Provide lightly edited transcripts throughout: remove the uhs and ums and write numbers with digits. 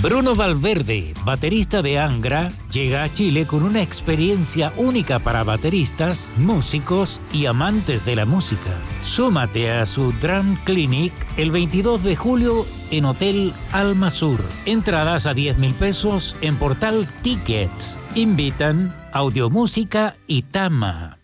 Bruno Valverde, baterista de Angra, llega a Chile con una experiencia única para bateristas, músicos y amantes de la música. Súmate a su Drum Clinic el 22 de julio en Hotel Alma Sur. Entradas a 10.000 pesos en Portal Tickets. Invitan Audiomúsica y Tama.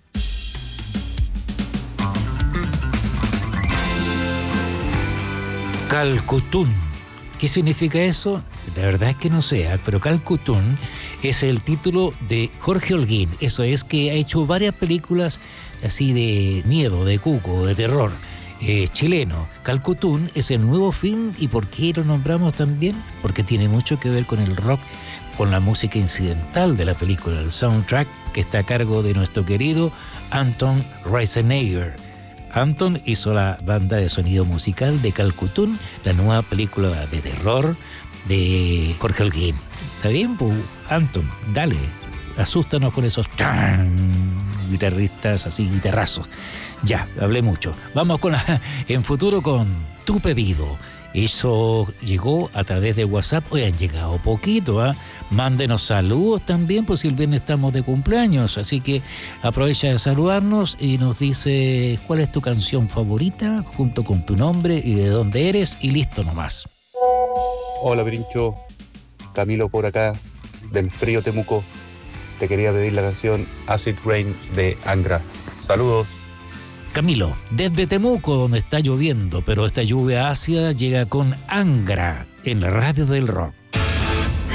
Calcutún. ¿Qué significa eso? La verdad es que no sé, pero Calcutún es el título de Jorge Holguín. Eso es, que ha hecho varias películas así de miedo, de cuco, de terror. Chileno. Calcutún es el nuevo film. ¿Y por qué lo nombramos también? Porque tiene mucho que ver con el rock, con la música incidental de la película, el soundtrack, que está a cargo de nuestro querido Anton Reisenegger. Anton hizo la banda de sonido musical de Calcutún, la nueva película de terror de Jorge Holguín. ¿Está bien, pues, Anton? Dale, asústanos con esos guitarristas así, guitarrazos. Ya, hablé mucho. Vamos en futuro con Tu Pedido. Eso llegó a través de WhatsApp. Hoy han llegado poquito, ¿eh? Mándenos saludos también, pues si el viernes estamos de cumpleaños. Así que aprovecha de saludarnos y nos dice cuál es tu canción favorita, junto con tu nombre y de dónde eres, y listo nomás. Hola, Pirincho. Camilo por acá, del frío Temuco. Te quería pedir la canción Acid Rain de Angra. Saludos. Camilo, desde Temuco, donde está lloviendo, pero esta lluvia ácida llega con Angra en la radio del rock.